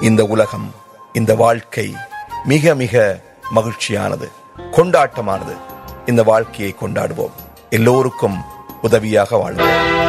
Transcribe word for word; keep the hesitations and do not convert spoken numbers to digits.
இந்த உலகம், இந்த வாழ்க்கை மிக மிக மகிழ்ச்சியானது, கொண்டாட்டமானது. இந்த வாழ்க்கையை கொண்டாடுவோம், எல்லோருக்கும் உதவியாக வாழ்வோம்.